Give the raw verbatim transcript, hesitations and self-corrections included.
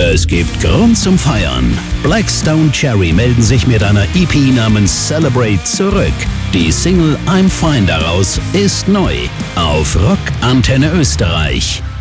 Es gibt Grund zum Feiern. Blackstone Cherry melden sich mit einer E P namens Celebrate zurück. Die Single I'm Fine daraus ist neu auf Rock Antenne Österreich.